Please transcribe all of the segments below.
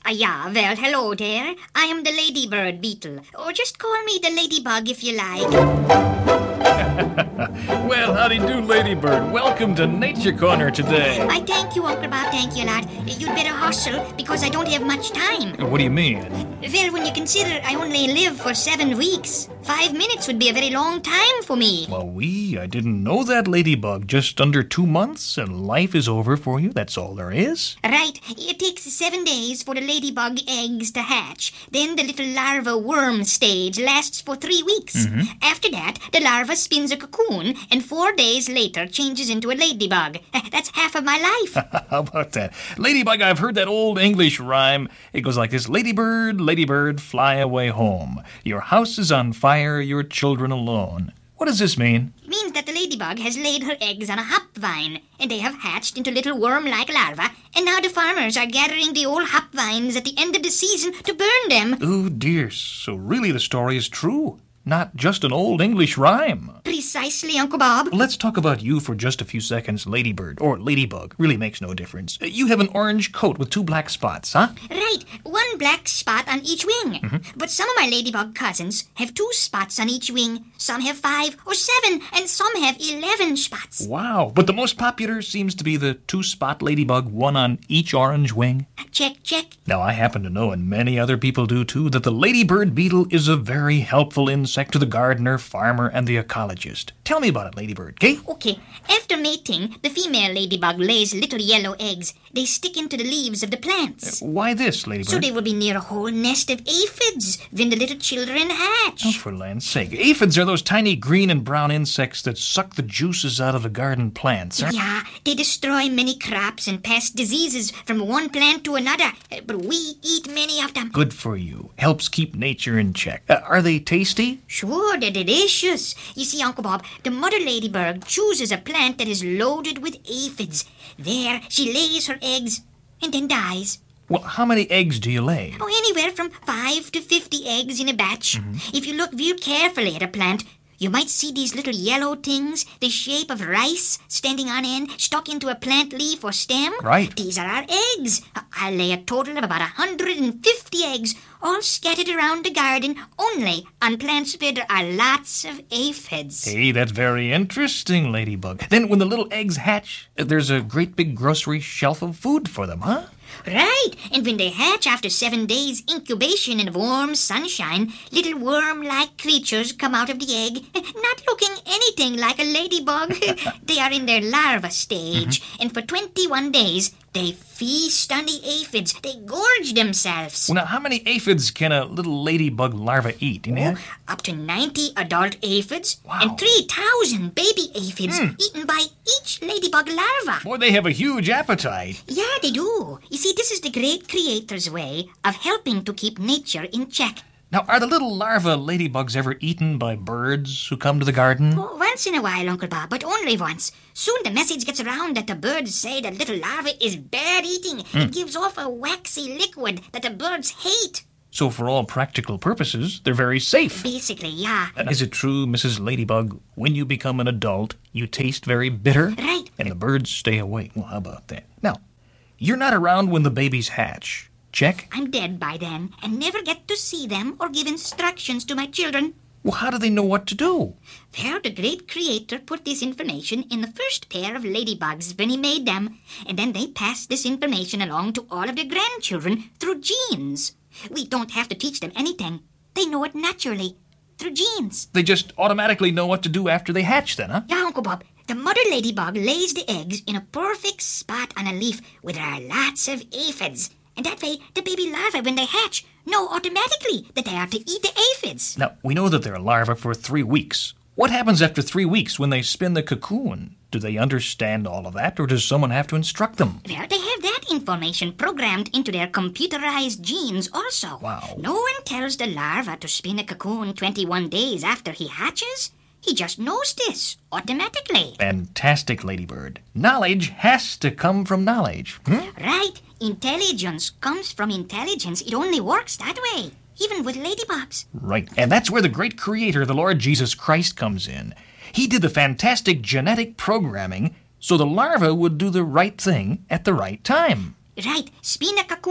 Yeah, well, hello there. I am the ladybird beetle. Or just call me the ladybug if you like. Well, howdy do, Ladybird. Welcome to Nature Corner today. I thank you, Uncle Bob, thank you, lad. You'd better hustle, because I don't have much time. What do you mean? Well, when you consider I only live for 7 weeks, 5 minutes would be a very long time for me. Well, I didn't know that, Ladybug. Just under 2 months and life is over for you. That's all there is. Right. It takes 7 days for the ladybug eggs to hatch. Then the little larva worm stage lasts for 3 weeks. After that, the larva spins a cocoon and 4 days later changes into a ladybug. That's half of my life. How about that? Ladybug, I've heard that old English rhyme. It goes like this: Ladybird, ladybird, fly away home. Your house is on fire, your children alone. What does this mean? It means that the ladybug has laid her eggs on a hop vine, and they have hatched into little worm-like larvae, and now the farmers are gathering the old hop vines at the end of the season to burn them. Oh, dear. So really the story is true. Not just an old English rhyme. Precisely, Uncle Bob. Let's talk about you for just a few seconds, Ladybird, or Ladybug. Really makes no difference. You have an orange coat with 2 black spots, huh? Right, 1 black spot on each wing. But some of my ladybug cousins have 2 spots on each wing. Some have 5 or 7, and some have 11 spots. Wow, but the most popular seems to be the 2-spot ladybug, 1 on each orange wing. Check, check. Now, I happen to know, and many other people do too, that the ladybird beetle is a very helpful insect to the gardener, farmer, and the ecologist. Tell me about it, Ladybird, okay? Okay, after mating, the female ladybug lays little yellow eggs. They stick into the leaves of the plants. Why this, Ladybird? So they will be near a whole nest of aphids when the little children hatch. Oh, for land's sake. Aphids are those tiny green and brown insects that suck the juices out of the garden plants, aren't Yeah, they destroy many crops and pass diseases from one plant to another. But we eat many of them. Good for you. Helps keep nature in check. Are they tasty? Sure, they're delicious. You see, Uncle Bob, the mother ladybird chooses a plant that is loaded with aphids. There, she lays her eggs and then dies. Well, how many eggs do you lay? Oh, anywhere from 5 to 50 eggs in a batch. If you look real carefully at a plant, you might see these little yellow things, the shape of rice, standing on end, stuck into a plant leaf or stem. Right. These are our eggs. I lay a total of about 150 eggs, all scattered around the garden, only on plants where there are lots of aphids. Hey, that's very interesting, Ladybug. Then when the little eggs hatch, there's a great big grocery shelf of food for them, huh? Right, and when they hatch after 7 days incubation in warm sunshine, little worm-like creatures come out of the egg, not looking anything like a ladybug. They are in their larva stage, and for 21 days, they feast on the aphids. They gorge themselves. Well, now, how many aphids can a little ladybug larva eat? Up to 90 adult aphids Wow. and 3,000 baby aphids eaten by each ladybug larva. Boy, they have a huge appetite. Yeah, they do. You see, this is the great creator's way of helping to keep nature in check. Now, are the little larva ladybugs ever eaten by birds who come to the garden? Oh, once in a while, Uncle Bob, but only once. Soon the message gets around that the birds say that little larva is bad eating. It gives off a waxy liquid that the birds hate. So for all practical purposes, they're very safe. Basically, yeah. Is it true, Mrs. Ladybug, when you become an adult, you taste very bitter? Right. And the birds stay away. Well, how about that? Now, you're not around when the babies hatch. Check? I'm dead by then and never get to see them or give instructions to my children. Well, how do they know what to do? Well, the great creator put this information in the first pair of ladybugs when he made them, and then they passed this information along to all of their grandchildren through genes. We don't have to teach them anything. They know it naturally, through genes. They just automatically know what to do after they hatch then, huh? Yeah, Uncle Bob, the mother ladybug lays the eggs in a perfect spot on a leaf where there are lots of aphids. And that way, the baby larvae, when they hatch, know automatically that they are to eat the aphids. Now, we know that they're larvae for 3 weeks. What happens after 3 weeks when they spin the cocoon? Do they understand all of that, or does someone have to instruct them? Well, they have that information programmed into their computerized genes also. Wow. No one tells the larva to spin a cocoon 21 days after he hatches. He just knows this automatically. Fantastic, Ladybird. Knowledge has to come from knowledge. Right. Intelligence comes from intelligence. It only works that way, even with ladybugs. Right. And that's where the great creator, the Lord Jesus Christ, comes in. He did the fantastic genetic programming so the larva would do the right thing at the right time. Right. Spin a cocoon.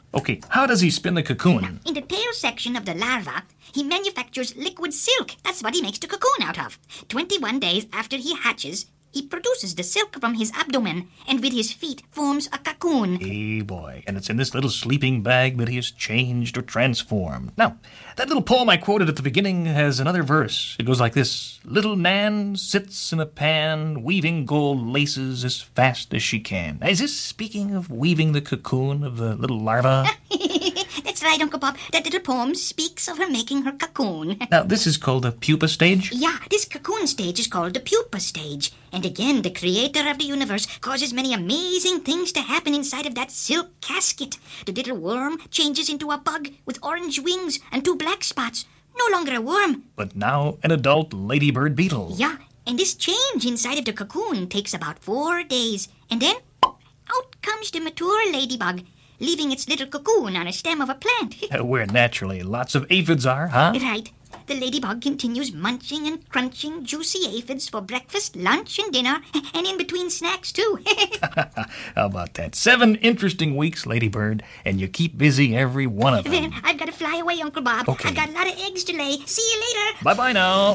Okay, how does he spin the cocoon? In the tail section of the larva, he manufactures liquid silk. That's what he makes the cocoon out of. 21 days after he hatches, he produces the silk from his abdomen and with his feet forms a cocoon. Hey, boy. And it's in this little sleeping bag that he has changed or transformed. Now, that little poem I quoted at the beginning has another verse. It goes like this. Little Nan sits in a pan, weaving gold laces as fast as she can. Now, is this speaking of weaving the cocoon of the little larva? That's right, Uncle Bob. That little poem speaks of her making her cocoon. Now, this is called the pupa stage? Yeah, this cocoon stage is called the pupa stage. And again, the creator of the universe causes many amazing things to happen inside of that silk casket. The little worm changes into a bug with orange wings and 2 black spots. No longer a worm. But now an adult ladybird beetle. Yeah, and this change inside of the cocoon takes about 4 days. And then, out comes the mature ladybug, leaving its little cocoon on a stem of a plant. Where naturally lots of aphids are, huh? Right. The ladybug continues munching and crunching juicy aphids for breakfast, lunch, and dinner, and in between snacks, too. How about that? 7 interesting weeks, ladybird, and you keep busy every one of them. I've got to fly away, Uncle Bob. Okay. I've got a lot of eggs to lay. See you later. Bye-bye now.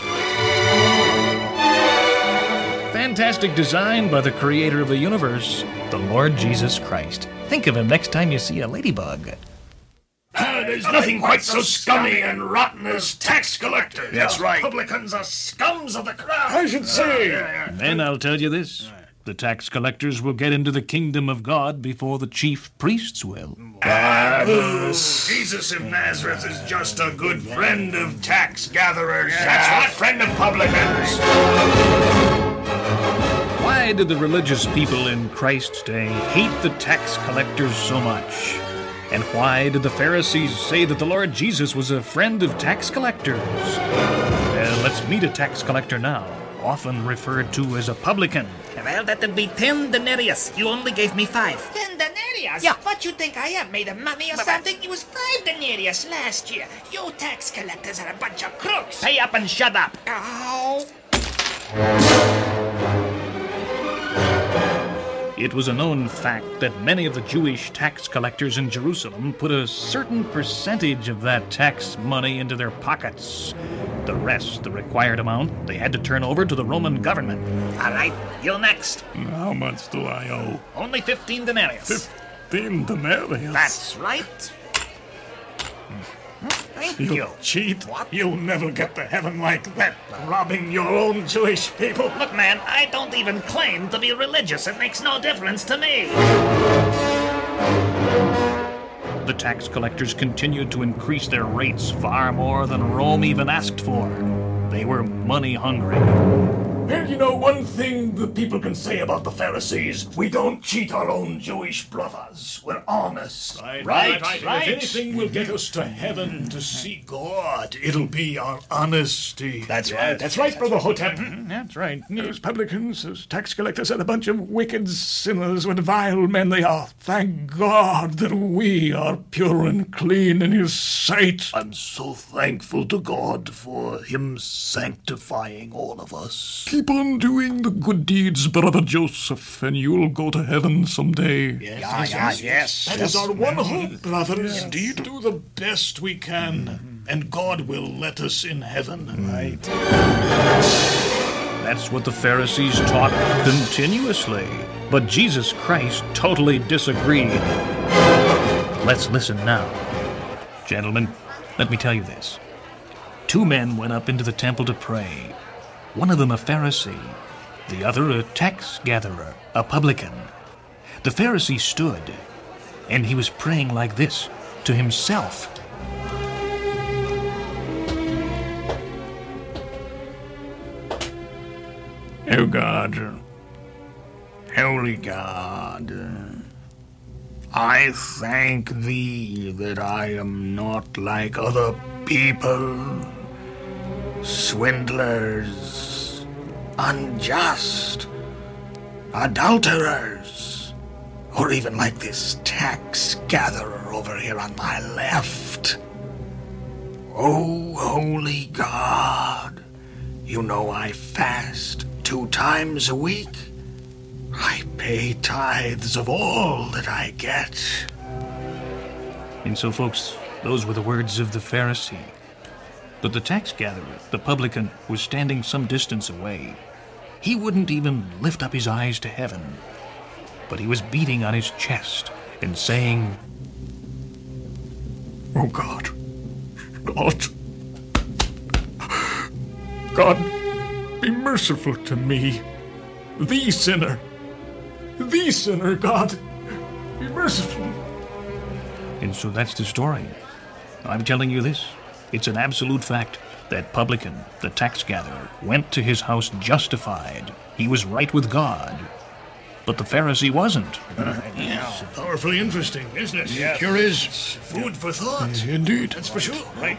Fantastic design by the creator of the universe, the Lord Jesus Christ. Think of him next time you see a ladybug. There's nothing quite so scummy and rotten as tax collectors. That's right. Publicans are scums of the crowd. I should say. Then I'll tell you this. The tax collectors will get into the kingdom of God before the chief priests will. Jesus of Nazareth is just a good friend of tax gatherers. That's right, friend of publicans. Why did the religious people in Christ's day hate the tax collectors so much? And why did the Pharisees say that the Lord Jesus was a friend of tax collectors? Well, let's meet a tax collector now, often referred to as a publican. Well, that'd be 10 denarius. You only gave me 5. 10 denarius? Yeah. What you think I am, made of money or something? It was 5 denarius last year. You tax collectors are a bunch of crooks. Pay up and shut up. Ow. It was a known fact that many of the Jewish tax collectors in Jerusalem put a certain percentage of that tax money into their pockets. The rest, the required amount, they had to turn over to the Roman government. All right, you next. How much do I owe? Only 15 denarius. 15 denarius. That's right. Thank you. Cheat. What? You'll never get to heaven like that, robbing your own Jewish people. Look, man, I don't even claim to be religious. It makes no difference to me. The tax collectors continued to increase their rates far more than Rome even asked for. They were money hungry. Well, you know, one thing the people can say about the Pharisees, we don't cheat our own Jewish brothers. We're honest. Right. If anything will get us to heaven to see God, it'll be our honesty. That's right. That's right, Brother Hotep. That's right. Those publicans, those tax collectors are a bunch of wicked sinners. What vile men they are. Thank God that we are pure and clean in His sight. I'm so thankful to God for Him sanctifying all of us. Keep on doing the good deeds, Brother Joseph, and you'll go to heaven someday. Yes. That is our one hope, brothers. Indeed. Do the best we can, and God will let us in heaven. Right. That's what the Pharisees taught continuously. But Jesus Christ totally disagreed. Let's listen now. Gentlemen, let me tell you this. 2 men went up into the temple to pray. One of them a Pharisee, the other a tax gatherer, a publican. The Pharisee stood, and he was praying like this to himself. Oh God, holy God, I thank Thee that I am not like other people, swindlers, unjust, adulterers, or even like this tax gatherer over here on my left. Oh, holy God, you know I fast 2 times a week. I pay tithes of all that I get. And so, folks, those were the words of the Pharisee. But the tax gatherer, the publican, was standing some distance away. He wouldn't even lift up his eyes to heaven, but he was beating on his chest and saying, Oh God, God, God, be merciful to me, the sinner, God, be merciful. And so that's the story. I'm telling you this. It's an absolute fact. That publican, the tax gatherer, went to his house justified. He was right with God. But the Pharisee wasn't. Yeah, powerfully interesting, isn't it? Yeah. Sure is. Food for thought. Indeed. That's for sure. Right.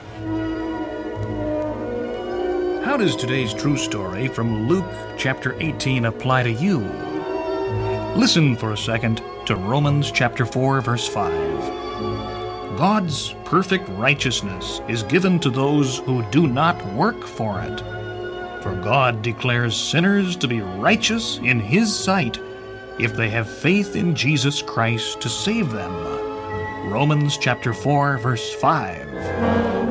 How does today's true story from Luke chapter 18 apply to you? Listen for a second to Romans chapter 4, verse 5. God's perfect righteousness is given to those who do not work for it. For God declares sinners to be righteous in His sight if they have faith in Jesus Christ to save them. Romans chapter 4, verse 5.